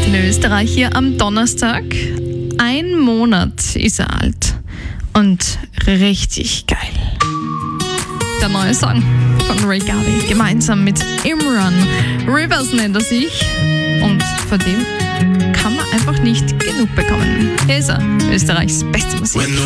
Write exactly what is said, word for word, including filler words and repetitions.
Hit in Österreich hier am Donnerstag. Ein Monat ist er alt und richtig geil. Der neue Song von Ray Garvey gemeinsam mit Imran. Rivers nennt er sich und von dem kann man einfach nicht genug bekommen. Hier ist er, Österreichs beste Musik.